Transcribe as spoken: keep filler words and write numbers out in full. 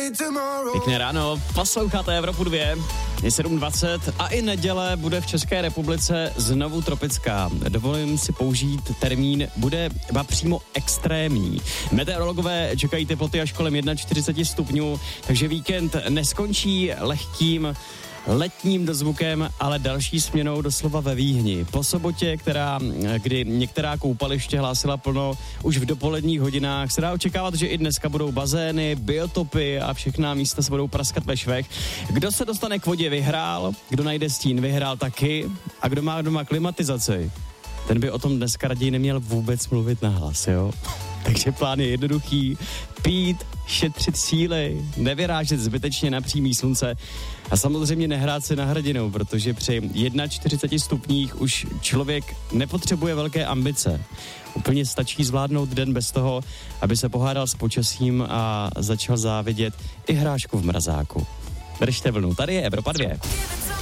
Pěkné ráno, posloucháte Evropu dva, je sedm dvacet a i neděle bude v České republice znovu tropická. Dovolím si použít termín, bude ba přímo extrémní. Meteorologové čekají teploty až kolem čtyřicet jedna stupňů, takže víkend neskončí lehkým letním dozvukem, ale další směnou doslova ve výhni. Po sobotě, která, kdy některá koupaliště hlásila plno, už v dopoledních hodinách se dá očekávat, že i dneska budou bazény, biotopy a všechna místa se budou praskat ve švech. Kdo se dostane k vodě, vyhrál, kdo najde stín, vyhrál taky a kdo má doma klimatizaci, ten by o tom dneska raději neměl vůbec mluvit nahlas, jo? Takže plán je jednoduchý, pít, šetřit síly, nevyrážet zbytečně na přímý slunce a samozřejmě nehrát se na hrdinu, protože při čtyřiceti jedna stupních už člověk nepotřebuje velké ambice. Úplně stačí zvládnout den bez toho, aby se pohádal s počasím a začal závidět i hrášku v mrazáku. Držte vlnu, tady je Evropa dva.